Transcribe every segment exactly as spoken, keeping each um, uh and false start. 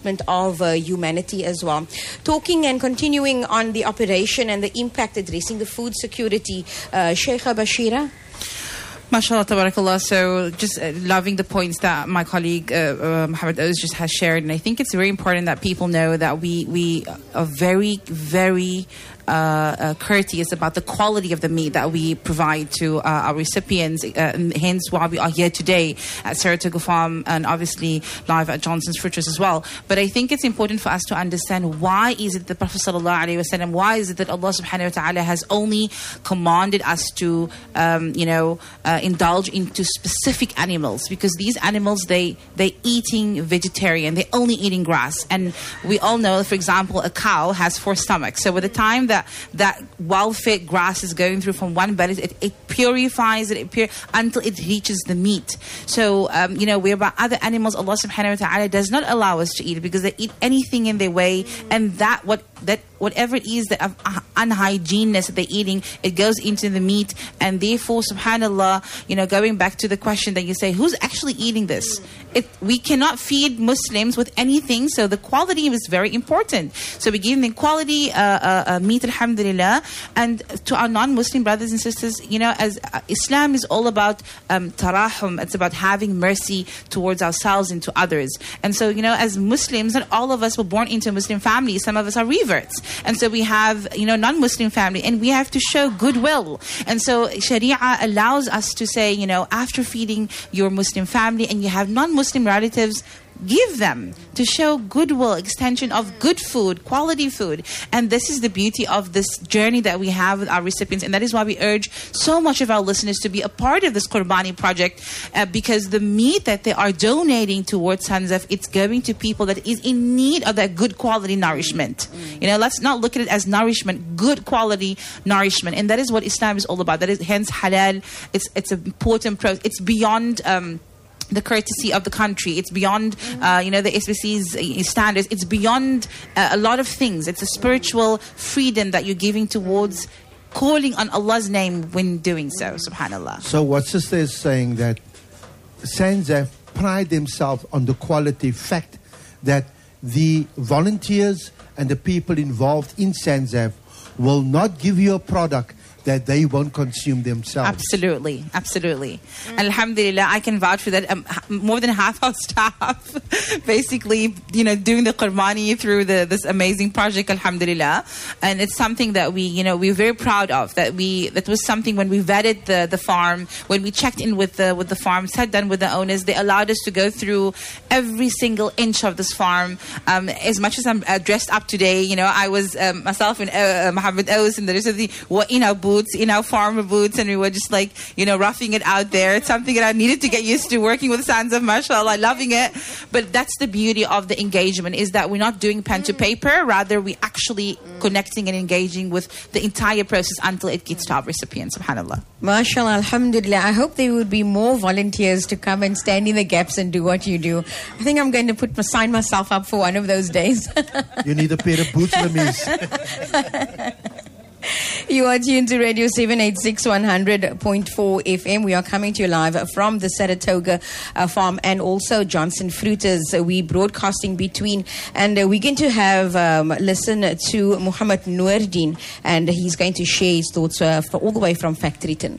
of uh, humanity as well. Talking and continuing on the operation and the impact addressing the food security, uh, Sheikha Bashira. MashaAllah, tabarakallah. So just uh, loving the points that my colleague uh, uh, Muhammad Oz just has shared. And I think it's very important that people know that we, we are very, very uh, uh, courteous about the quality of the meat that we provide to uh, our recipients. Uh, and hence why we are here today at Saratoga Farm and obviously live at Johnson's Fruit Trust as well. But I think it's important for us to understand why is it that Prophet Sallallahu Alaihi Wasallam, why is it that Allah Subhanahu Wa Ta'ala has only commanded us to, um, you know, uh, indulge into specific animals, because these animals, they they eating vegetarian, they're only eating grass. And we all know, for example, a cow has four stomachs. So by the time that that well-fed grass is going through from one belly, it, it purifies it, it pur- until it reaches the meat. So um, you know, whereby other animals, Allah Subhanahu Wa Ta'ala does not allow us to eat it because they eat anything in their way, and that what that whatever it is that uh, unhygieneness that they're eating, it goes into the meat. And therefore, subhanallah, you know, going back to the question that you say, who's actually eating this? It, we cannot feed Muslims with anything, so the quality is very important. So we give them quality uh, uh, uh, meat, alhamdulillah. And to our non-Muslim brothers and sisters, you know, as uh, Islam is all about um, tarahum, it's about having mercy towards ourselves and to others. And so, you know, as Muslims, not all of us were born into a Muslim family. Some of us are reverts. And so we have, you know, non-Muslim family, and we have to show goodwill. And so Sharia allows us to say, you know, after feeding your Muslim family and you have non-Muslim relatives, give them to show goodwill, extension of good food, quality food. And this is the beauty of this journey that we have with our recipients. And that is why we urge so much of our listeners to be a part of this Qurbani project, uh, because the meat that they are donating towards Sanzaf, it's going to people that is in need of that good quality nourishment. You know, let's not look at it as nourishment, good quality nourishment. And that is what Islam is all about. That is hence halal. It's, it's an important process. It's beyond Um, the courtesy of the country. It's beyond, uh, you know, the S B C's standards. It's beyond uh, a lot of things. It's a spiritual freedom that you're giving towards calling on Allah's name when doing so. Subhanallah. So what sister is saying, that Sanzaf pride themselves on the quality fact that the volunteers and the people involved in Sanzaf will not give you a product that they won't consume themselves. Absolutely, absolutely. Mm. Alhamdulillah, I can vouch for that. Um, more than half our staff, basically, you know, doing the Qurbani through the this amazing project, alhamdulillah. And it's something that we, you know, we're very proud of. That we that was something when we vetted the the farm, when we checked in with the with the farm, sat down with the owners, they allowed us to go through every single inch of this farm. Um, as much as I'm uh, dressed up today, you know, I was um, myself and uh, Muhammad Oz and the rest of the were in our booth. Boots, in our farmer boots, and we were just like, you know, roughing it out there. It's something that I needed to get used to, working with Sanzaf, mashallah, loving it. But that's the beauty of the engagement, is that we're not doing pen to paper, rather we actually connecting and engaging with the entire process until it gets to our recipients, subhanallah. MashaAllah, alhamdulillah. I hope there would be more volunteers to come and stand in the gaps and do what you do. I think I'm going to put sign myself up for one of those days. You need a pair of boots, Lamise. You are tuned to Radio seven eighty-six one hundred point four F M. We are coming to you live from the Saratoga uh, farm and also Johnson Fruiters. Uh, we broadcasting between, and uh, we're going to have um, listen to Muhammad Noordin, and he's going to share his thoughts uh, for, all the way from Factoryton.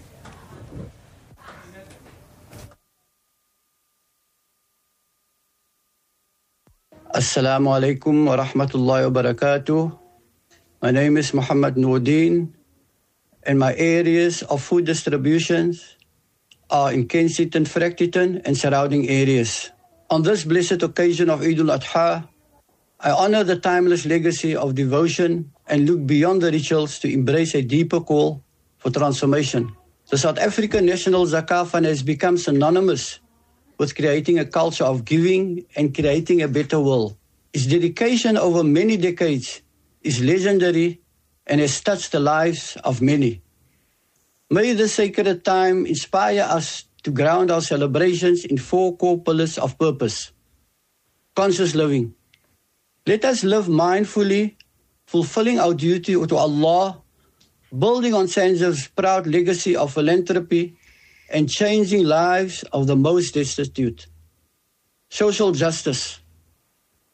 Assalamu alaikum wa rahmatullahi wa barakatuh. My name is Muhammad Noordin, and my areas of food distributions are in Kensington, Factoryton, and surrounding areas. On this blessed occasion of Eid al-Adha, I honor the timeless legacy of devotion and look beyond the rituals to embrace a deeper call for transformation. The South African National Zakah Fund has become synonymous with creating a culture of giving and creating a better world. Its dedication over many decades is legendary and has touched the lives of many. May this sacred time inspire us to ground our celebrations in four core pillars of purpose. Conscious living. Let us live mindfully, fulfilling our duty to Allah, building on Sanzaf's proud legacy of philanthropy and changing lives of the most destitute. Social justice.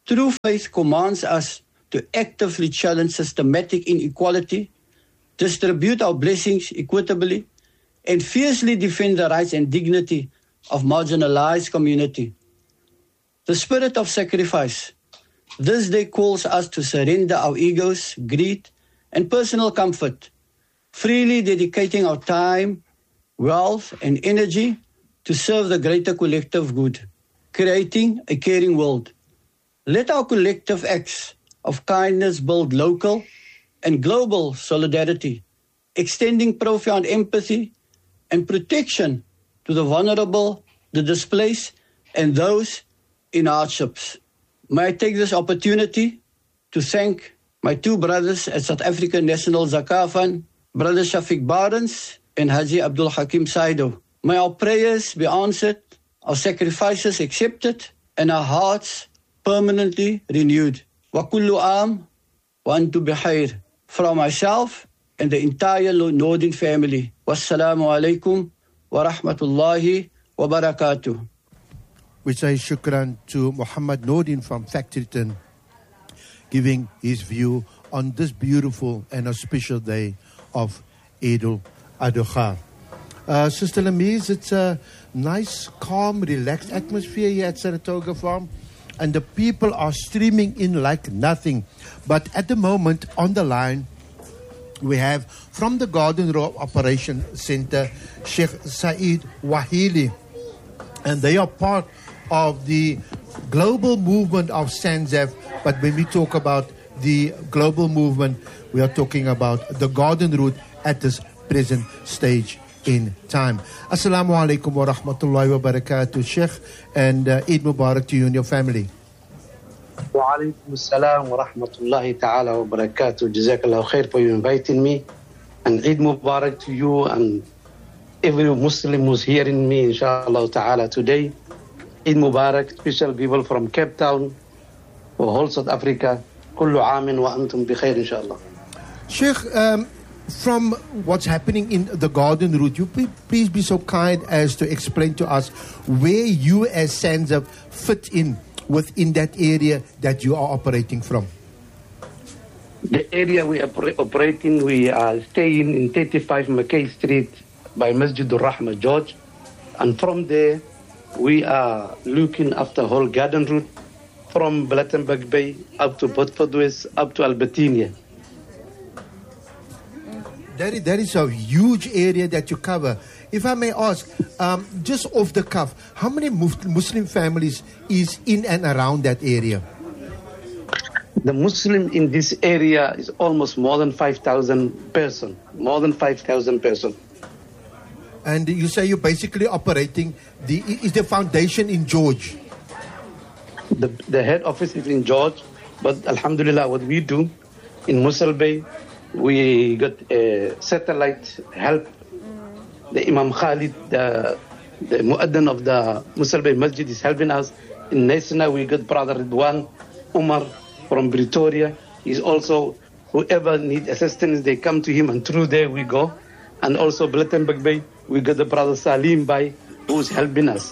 True faith commands us to actively challenge systematic inequality, distribute our blessings equitably, and fiercely defend the rights and dignity of marginalized community. The spirit of sacrifice this day calls us to surrender our egos, greed, and personal comfort, freely dedicating our time, wealth, and energy to serve the greater collective good, creating a caring world. Let our collective acts of kindness build local and global solidarity, extending profound empathy and protection to the vulnerable, the displaced, and those in hardships. May I take this opportunity to thank my two brothers at South African National Zakah Fund, Brother Shafiq Barnes and Haji Abdul Hakim Saido. May our prayers be answered, our sacrifices accepted, and our hearts permanently renewed. Wa kullu aam wa antum bikhair. From myself and the entire Nordin family. Wassalamu alaikum wa rahmatullahi wa barakatuh. We say shukran to Muhammad Nordin from Factoryton, giving his view on this beautiful and auspicious day of Eid al-Adha. Uh, Sister Lamiz, it's a nice, calm, relaxed atmosphere here at Saratoga Farm, and the people are streaming in like nothing. But at the moment, on the line, we have from the Garden Road Operation Center, Sheikh Saeed Wahili, and they are part of the global movement of SANZAF. But when we talk about the global movement, we are talking about the Garden Route at this present stage in time. Assalamu alaikum wa rahmatullahi wa barakatuh, Sheikh, and uh, Eid Mubarak to you and your family. Wa alaikum assalam wa rahmatullahi ta'ala wa barakatuh. Jazakallah khair for you inviting me. And Eid Mubarak to you and every Muslim who's hearing me, inshallah ta'ala, today. Eid Mubarak, special people from Cape Town, for whole South Africa. Kullu aamin wa antum bi khair, inshallah. Sheikh, um, from what's happening in the Garden Route, you please be so kind as to explain to us where you as SANZAF fit in within that area that you are operating from. The area we are operating, we are staying in thirty-five McKay Street by Masjid al-Rahmah, George. And from there, we are looking after whole Garden Route from Blattenberg Bay up to Bedford West, up to Albertinia. That is, that is a huge area that you cover. If I may ask, um, just off the cuff, how many Muslim families is in and around that area? The Muslim in this area is almost more than five thousand persons. More than five thousand persons. And you say you're basically operating, the is the foundation in George? The, the head office is in George, but alhamdulillah, what we do in Mossel Bay, we got a satellite help. The Imam Khalid, the, the Mu'addan of the Mossel Bay Masjid, is helping us. In Nesna, we got Brother Ridwan Umar from Pretoria. He's also, whoever needs assistance, they come to him, and through there we go. And also Blattenberg Bay, we got the Brother Salim Bay, who's helping us.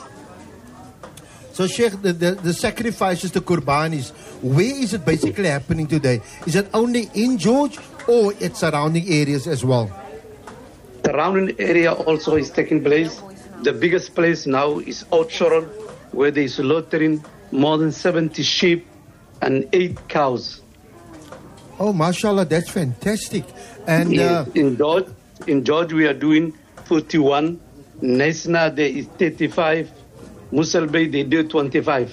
So, Sheikh, the, the, the sacrifices, the Qurbanis, where is it basically happening today? Is it only in George or its surrounding areas as well? The surrounding area also is taking place. The biggest place now is Oudtshoorn, where they are slaughtering more than seventy sheep and eight cows. Oh, mashallah, that's fantastic. And yes, uh, in George, in George we are doing forty-one. Nesna there is thirty-five. Mossel Bay they do twenty-five.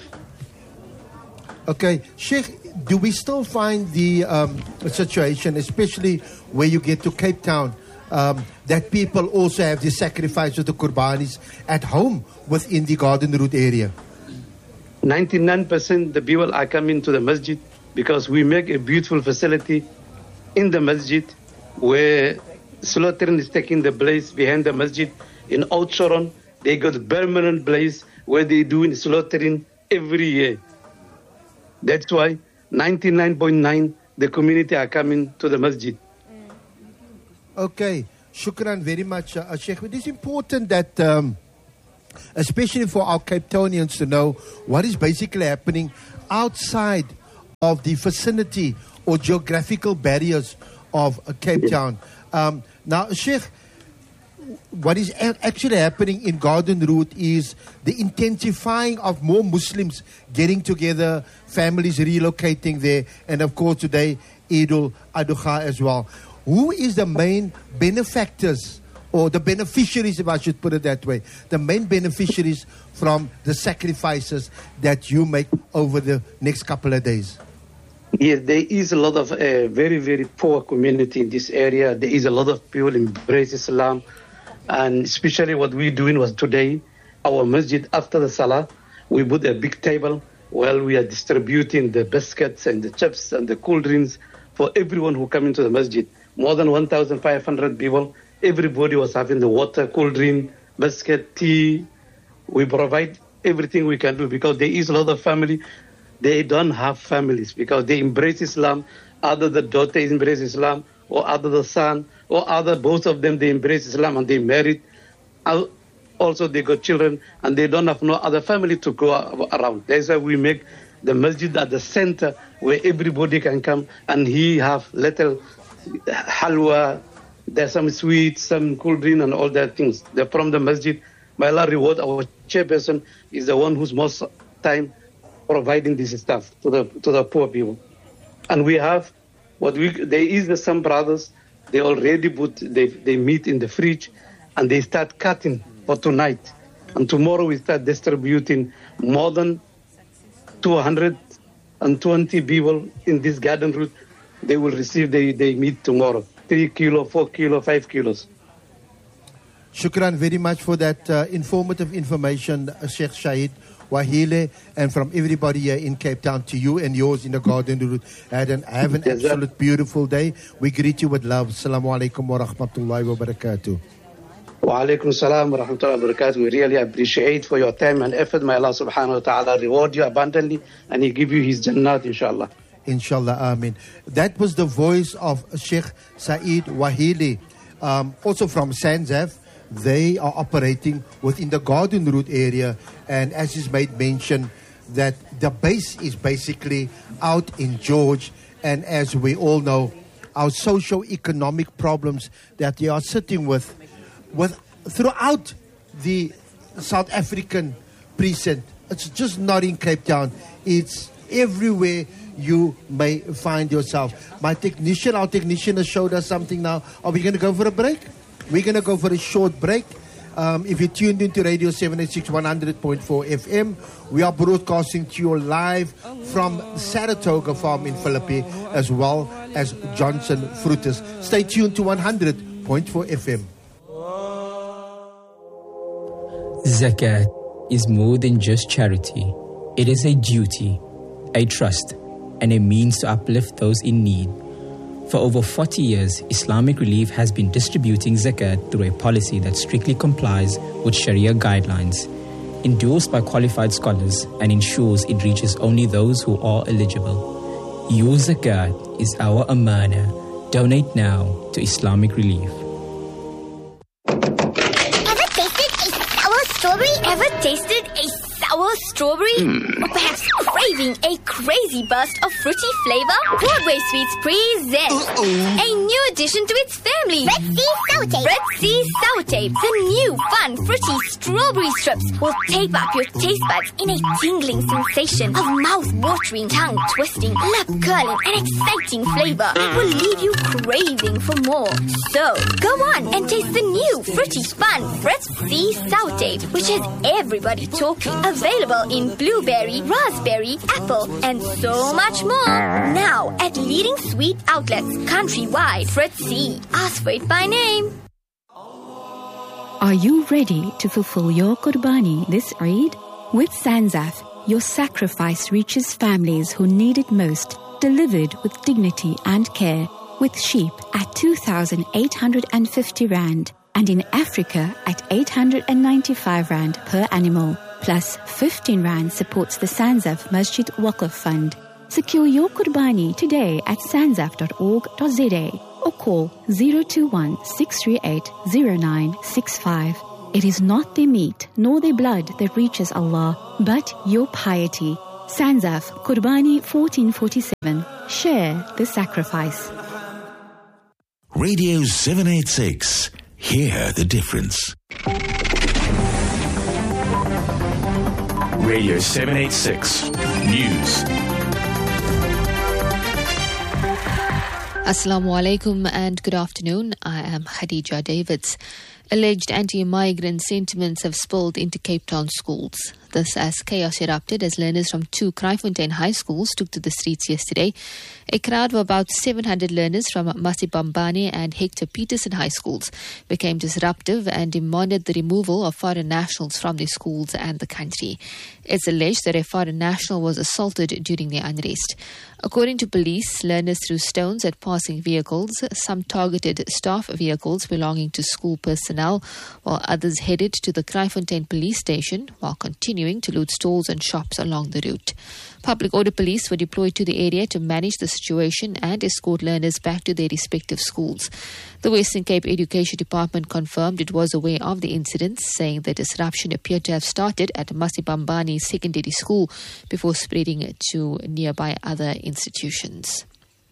Okay, Sheikh, do we still find the um, situation, especially where you get to Cape Town, um, that people also have the sacrifice of the Qurbanis at home within the Garden Route area? ninety-nine percent the people are coming to the masjid because we make a beautiful facility in the masjid where slaughtering is taking the place behind the masjid. In Oudtshoorn, they got a permanent place where they doing slaughtering every year. That's why ninety-nine point nine the community are coming to the masjid. Okay, shukran very much, uh, Sheikh. It is important that, um, especially for our Cape Townians, to know what is basically happening outside of the vicinity or geographical barriers of uh, Cape Town. Um, now, Sheikh, what is a- actually happening in Garden Route is the intensifying of more Muslims getting together, families relocating there, and of course today Eid al-Adha as well. Who is the main benefactors or the beneficiaries, if I should put it that way, the main beneficiaries from the sacrifices that you make over the next couple of days? Yes, there is a lot of uh, very, very poor community in this area. There is a lot of people embrace Islam. And especially what we're doing was today, our masjid, after the salah, we put a big table while we are distributing the biscuits and the chips and the cool drinks for everyone who come into the masjid. More than one thousand five hundred people. Everybody was having the water, cool drink, biscuit, tea. We provide everything we can do because there is a lot of family. They don't have families because they embrace Islam. Either the daughter embrace Islam, or either the son, or either both of them, they embrace Islam and they married. Also, they got children and they don't have no other family to go around. That's why we make the masjid at the center where everybody can come and he have little halwa, there's some sweets, some cool drink and all that things. They're from the masjid. May Allah reward our chairperson is the one who's most time providing this stuff to the to the poor people. And we have what we there is the some brothers, they already put they they meat in the fridge and they start cutting for tonight. And tomorrow we start distributing more than two hundred twenty people in this garden route. They will receive the, the meat tomorrow. Three kilo, four kilo, five kilos. Shukran very much for that uh, informative information, uh, Sheikh Shahid Wahile, and from everybody here in Cape Town to you and yours in the Garden Route. Have an, have an Yes, absolute sir. beautiful day. We greet you with love. Assalamu alaikum wa rahmatullahi wa barakatuh. Wa alaikum salam wa rahmatullahi wa barakatuh. We really appreciate for your time and effort. May Allah subhanahu wa ta'ala reward you abundantly and He give you His Jannat, inshallah. Inshallah, Amin. That was the voice of Sheikh Saeed Wahili, um, also from Sanzaf. They are operating within the Garden Route area, and as is made mention, that the base is basically out in George, and as we all know, our socio-economic problems that they are sitting with, with throughout the South African precinct. It's just not in Cape Town. It's everywhere you may find yourself. My technician, our technician has showed us something now. Are we going to go for a break? We're going to go for a short break. Um, if you're tuned into Radio seven eighty-six one hundred point four F M, we are broadcasting to you live from Saratoga Farm in Philippi, as well as Johnson Fruiters. Stay tuned to one hundred point four F M. Zakat is more than just charity. It is a duty, a trust, and a means to uplift those in need. For over forty years, Islamic Relief has been distributing zakat through a policy that strictly complies with Sharia guidelines, endorsed by qualified scholars, and ensures it reaches only those who are eligible. Your zakat is our amana. Donate now to Islamic Relief. Ever tasted a sour strawberry? Ever tasted a sour strawberry? Mm. Or perhaps craving a crazy burst of fruity flavor? Broadway Sweets presents Uh-oh. a new addition to its family. Red Sea Sour Tape. Red Sea Sour Tape. The new fun fruity strawberry strips will tape up your taste buds in a tingling sensation of mouth-watering, tongue-twisting, lip-curling and exciting flavor that will leave you craving for more. So, go on and taste the new fruity fun Red Sea Sour Tape, which has everybody talking. Available in blueberry, raspberry, apple, and so much more. Now at leading sweet outlets countrywide. Fritz C. Ask for it by name. Are you ready to fulfill your Qurbani this Eid? With Sanzaf, your sacrifice reaches families who need it most, delivered with dignity and care, with sheep at two thousand eight hundred fifty rand and in Africa at eight hundred ninety-five rand per animal. Plus, fifteen rand supports the Sanzaf Masjid Waqf Fund. Secure your Qurbani today at sanzaf dot org dot z a or call zero two one, six three eight, zero nine six five. It is not their meat nor their blood that reaches Allah, but your piety. Sanzaf, Qurbani fourteen forty-seven. Share the sacrifice. Radio seven eighty-six. Hear the difference. Radio seven eighty-six News. Assalamu alaikum and good afternoon. I am Khadija Davids. Alleged anti-migrant sentiments have spilled into Cape Town schools. This as chaos erupted as learners from two Kraaifontein high schools took to the streets yesterday. A crowd of about seven hundred learners from Masibambane and Hector Peterson high schools became disruptive and demanded the removal of foreign nationals from their schools and the country. It's alleged that a foreign national was assaulted during the unrest. According to police, learners threw stones at passing vehicles. Some targeted staff vehicles belonging to school personnel, while others headed to the Kraaifontein police station while continuing to loot stores and shops along the route. Public order police were deployed to the area to manage the situation and escort learners back to their respective schools. The Western Cape Education Department confirmed it was aware of the incidents, saying the disruption appeared to have started at Masibambane Secondary School before spreading to nearby other institutions.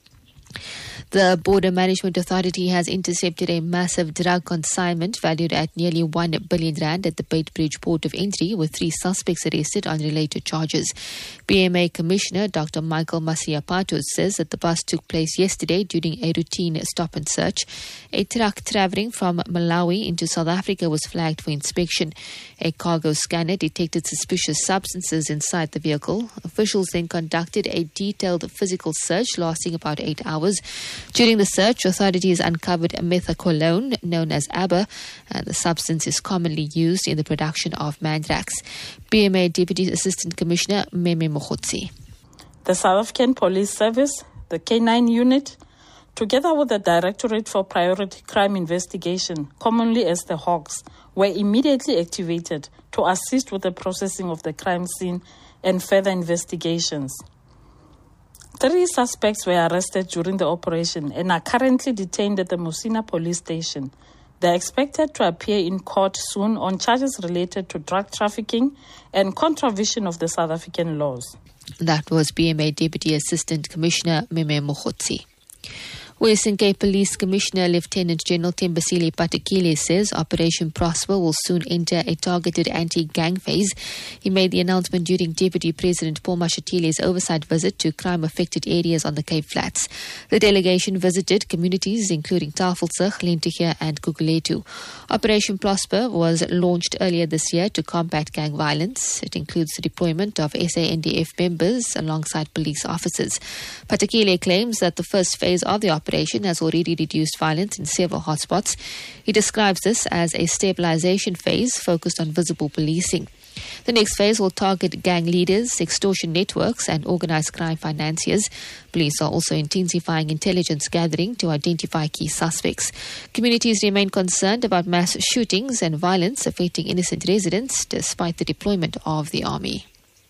The Border Management Authority has intercepted a massive drug consignment valued at nearly one billion rand at the Beitbridge Port of Entry, with three suspects arrested on related charges. B M A Commissioner Doctor Michael Masiapatos says that the bust took place yesterday during a routine stop and search. A truck travelling from Malawi into South Africa was flagged for inspection. A cargo scanner detected suspicious substances inside the vehicle. Officials then conducted a detailed physical search lasting about eight hours. During the search, authorities uncovered methaqualone, known as A B A, and the substance is commonly used in the production of mandrax. B M A Deputy Assistant Commissioner Meme Mokhotsi. The South African Police Service, the K nine unit, together with the Directorate for Priority Crime Investigation, commonly as the Hawks, were immediately activated to assist with the processing of the crime scene and further investigations. Three suspects were arrested during the operation and are currently detained at the Musina police station. They are expected to appear in court soon on charges related to drug trafficking and contravention of the South African laws. That was B M A Deputy Assistant Commissioner Meme Mokhotsi. Western Cape Police Commissioner Lieutenant General Thembisile Patekile says Operation Prosper will soon enter a targeted anti-gang phase. He made the announcement during Deputy President Paul Mashatile's oversight visit to crime-affected areas on the Cape Flats. The delegation visited communities including Tafelsig, Lentegeur and Guguletu. Operation Prosper was launched earlier this year to combat gang violence. It includes the deployment of S A N D F members alongside police officers. Patekile claims that the first phase of the operation has already reduced violence in several hotspots. He describes this as a stabilization phase focused on visible policing. The next phase will target gang leaders, extortion networks and organized crime financiers. Police are also intensifying intelligence gathering to identify key suspects. Communities remain concerned about mass shootings and violence affecting innocent residents despite the deployment of the army.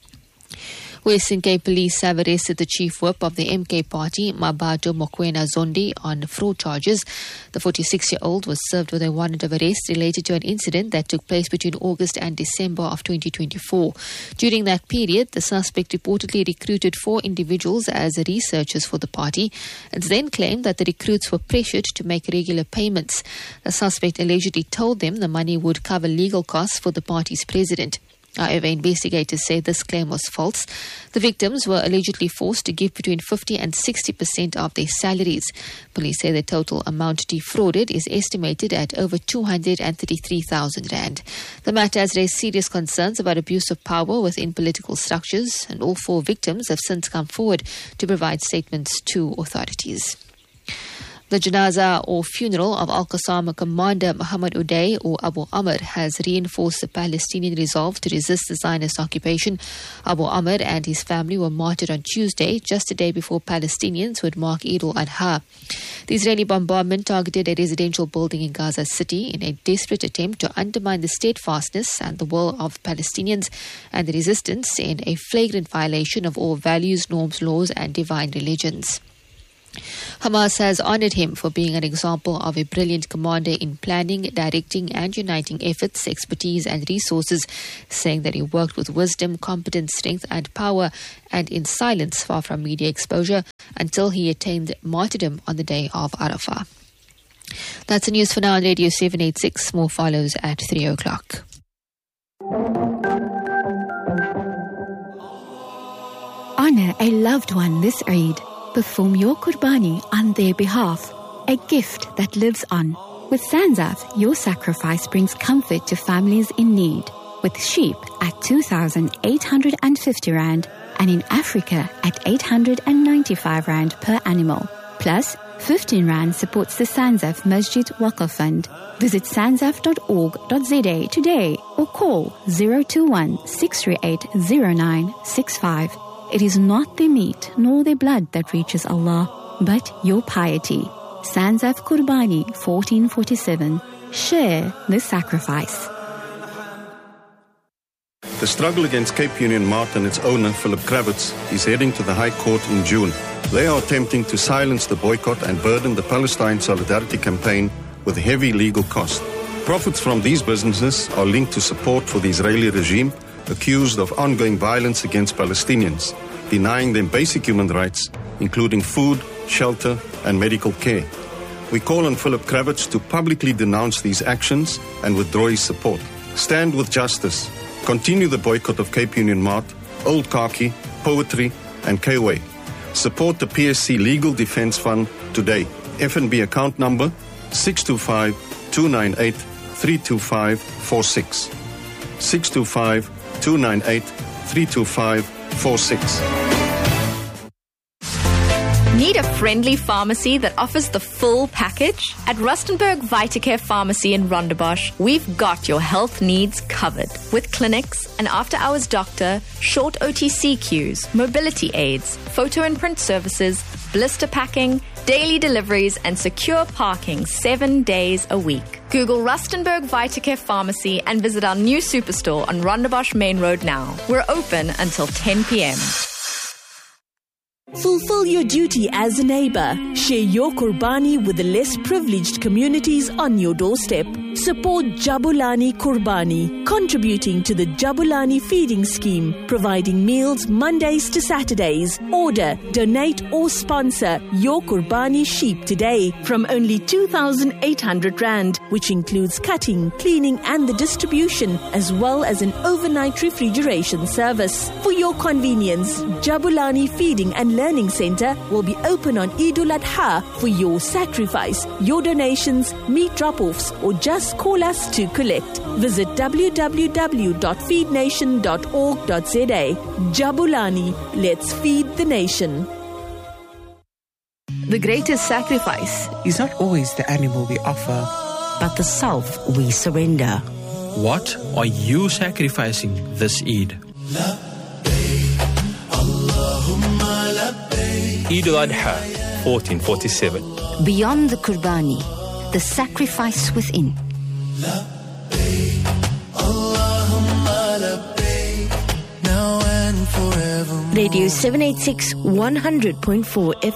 Western Cape Police have arrested the chief whip of the M K party, Mabato Mokoena Zondi, on fraud charges. The forty-six-year-old was served with a warrant of arrest related to an incident that took place between August and December of twenty twenty-four. During that period, the suspect reportedly recruited four individuals as researchers for the party and then claimed that the recruits were pressured to make regular payments. The suspect allegedly told them the money would cover legal costs for the party's president. However, investigators say this claim was false. The victims were allegedly forced to give between fifty and sixty percent of their salaries. Police say the total amount defrauded is estimated at over two hundred thirty-three thousand rand. The matter has raised serious concerns about abuse of power within political structures, and all four victims have since come forward to provide statements to authorities. The janaza or funeral of Al-Qassam commander Muhammad Uday or Abu Amr has reinforced the Palestinian resolve to resist the Zionist occupation. Abu Amr and his family were martyred on Tuesday, just a day before Palestinians would mark Eid al-Adha. The Israeli bombardment targeted a residential building in Gaza City in a desperate attempt to undermine the steadfastness and the will of Palestinians and the resistance in a flagrant violation of all values, norms, laws and divine religions. Hamas has honored him for being an example of a brilliant commander in planning, directing and uniting efforts, expertise and resources, saying that he worked with wisdom, competence, strength and power, and in silence, far from media exposure, until he attained martyrdom on the day of Arafah. That's the news for now on Radio seven eighty-six. More follows at three o'clock. Honor a loved one this Eid. Perform your Qurbani on their behalf. A gift that lives on. With Sanzaf, your sacrifice brings comfort to families in need. With sheep at two thousand eight hundred fifty rand and in Africa at eight hundred ninety-five rand per animal. Plus, fifteen rand supports the Sanzaf Masjid Waqf Fund. Visit sanzaf dot org dot z a today or call zero two one, six three eight, zero nine six five. It is not their meat nor their blood that reaches Allah, but your piety. Sanzaf Qurbani fourteen forty-seven. Share the sacrifice. The struggle against Cape Union Mart and its owner, Philip Kravitz, is heading to the High Court in June. They are attempting to silence the boycott and burden the Palestine Solidarity Campaign with heavy legal costs. Profits from these businesses are linked to support for the Israeli regime, accused of ongoing violence against Palestinians, denying them basic human rights, including food, shelter, and medical care. We call on Philip Kravitz to publicly denounce these actions and withdraw his support. Stand with justice. Continue the boycott of Cape Union Mart, Old Khaki, Poetry, and K-Way. Support the P S C Legal Defense Fund today. F N B account number six two five, two nine eight, three two five four six. six two five, two nine eight, three two five four six. Need a friendly pharmacy that offers the full package? At Rustenburg Vitacare Pharmacy in Rondebosch, we've got your health needs covered. With clinics, an after-hours doctor, short O T C queues, mobility aids, photo and print services, blister packing, daily deliveries, and secure parking seven days a week. Google Rustenburg Vitacare Pharmacy and visit our new superstore on Rondebosch Main Road now. We're open until ten p.m. Fulfill your duty as a neighbor. Share your Qurbani with the less privileged communities on your doorstep. Support Jabulani Qurbani, contributing to the Jabulani Feeding Scheme, providing meals Mondays to Saturdays. Order, donate or sponsor your Qurbani sheep today from only two thousand eight hundred rand, which includes cutting, cleaning and the distribution, as well as an overnight refrigeration service. For your convenience, Jabulani Feeding and Learning Center will be open on Eidul Adha for your sacrifice, your donations, meat drop-offs, or just call us to collect. Visit w w w dot feed nation dot org dot z a. Jabulani, let's feed the nation. The greatest sacrifice is not always the animal we offer, but the self we surrender. What are you sacrificing this Eid? Eid al-Adha, fourteen forty-seven. Beyond the Qurbani, the sacrifice within. Radio seven eighty-six, one hundred point four F M.